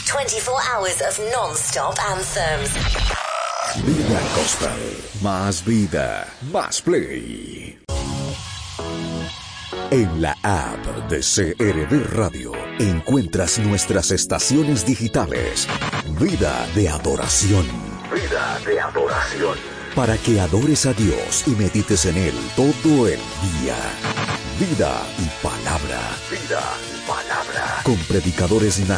24 hours of non-stop anthems. Vida Gospel. Más vida, más play. En la app de CRB Radio encuentras nuestras estaciones digitales. Vida de adoración. Vida de adoración. Para que adores a Dios y medites en Él todo el día. Vida y palabra. Vida y palabra. Con predicadores